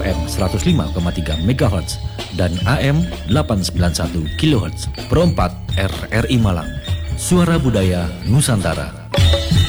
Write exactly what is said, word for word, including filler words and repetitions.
F M seratus lima koma tiga megahertz dan A M delapan sembilan satu kilohertz. Perempat R R I Malang, Suara Budaya Nusantara.